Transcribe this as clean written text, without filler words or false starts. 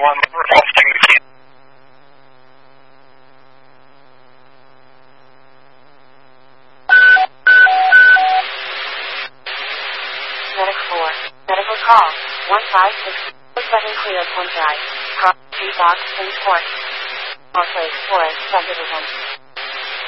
911, requesting the key. Medic 4. Medical call. 156. Button clear point drive. Car 3 box in port. Northwest Forest subdivision.